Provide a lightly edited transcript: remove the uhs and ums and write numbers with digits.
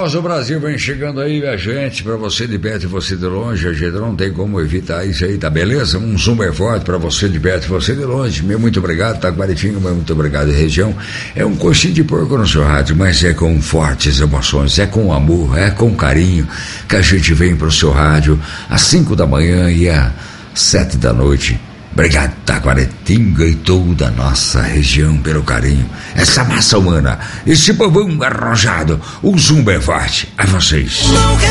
voz do Brasil vem chegando aí, minha gente, pra você de perto e você de longe. A gente não tem como evitar isso aí, tá beleza? Um super forte pra você de perto e você de longe. Meu muito obrigado, Taquaritinho, meu muito obrigado, região. É um coxinho de porco no seu rádio, mas é com fortes emoções, é com amor, é com carinho que a gente vem pro seu rádio às 5 da manhã e às 7 da noite. Obrigado, Taquaritinga e toda a nossa região pelo carinho. Essa massa humana, esse povão arrojado, o zumba é forte. A vocês.